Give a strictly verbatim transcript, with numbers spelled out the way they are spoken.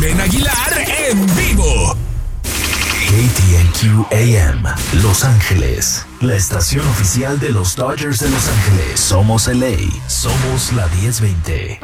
Edwin Aguilar en vivo. K T N Q A M, Los Ángeles, la estación oficial de los Dodgers de Los Ángeles. Somos L A, somos la diez veinte.